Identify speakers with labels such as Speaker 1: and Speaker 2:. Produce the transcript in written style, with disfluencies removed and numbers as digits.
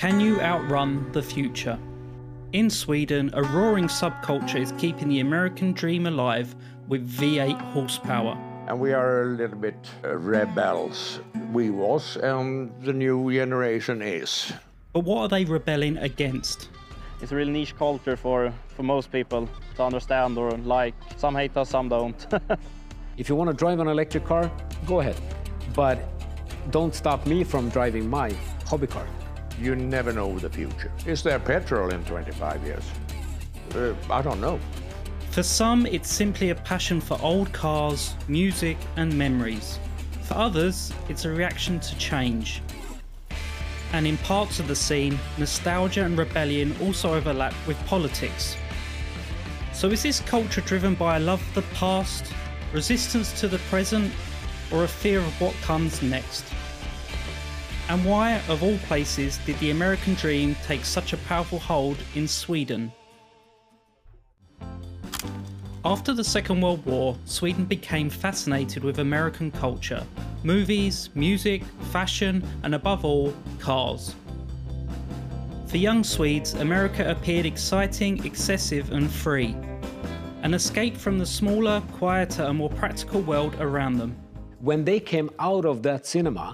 Speaker 1: Can you outrun the future? In Sweden, a roaring subculture is keeping the American dream alive with V8 horsepower.
Speaker 2: And we are a little bit rebels. We was, and the new generation is.
Speaker 1: But what are they rebelling against?
Speaker 3: It's a really niche culture for most people to understand or like. Some hate us, some don't.
Speaker 4: If you want to drive an electric car, go ahead. But don't stop me from driving my hobby car.
Speaker 2: You never know the future. Is there petrol in 25 years? I don't know.
Speaker 1: For some, it's simply a passion for old cars, music and memories. For others, it's a reaction to change. And in parts of the scene, nostalgia and rebellion also overlap with politics. So is this culture driven by a love of the past, resistance to the present, or a fear of what comes next? And why, of all places, did the American dream take such a powerful hold in Sweden? After the Second World War, Sweden became fascinated with American culture, movies, music, fashion, and above all, cars. For young Swedes, America appeared exciting, excessive, and free, an escape from the smaller, quieter, and more practical world around them.
Speaker 4: When they came out of that cinema,